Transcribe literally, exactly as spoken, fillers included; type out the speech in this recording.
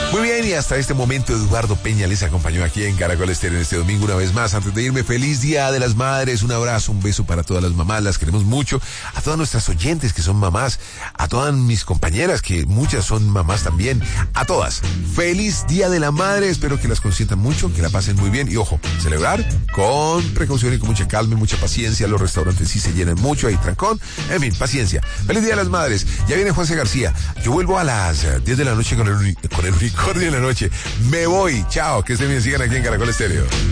Muy bien, y hasta este momento Eduardo Peña les acompañó aquí en Caracol Estéreo en este domingo una vez más. Antes de irme, feliz Día de las Madres, un abrazo, un beso para todas las mamás, las queremos mucho, a todas nuestras oyentes que son mamás, a todas mis compañeras que muchas son mamás también, a todas. Feliz Día de la Madre, espero que las consientan mucho, que la pasen muy bien y ojo, celebrar con precaución y con mucha calma y mucha paciencia. Los restaurantes sí se llenan mucho, hay trancón, en fin, paciencia. Feliz Día de las Madres. Ya viene Juanse García, yo vuelvo a las diez de la noche con el, con el unicornio en la noche. Me voy, chao, que estén bien, sigan aquí en Caracol Estéreo.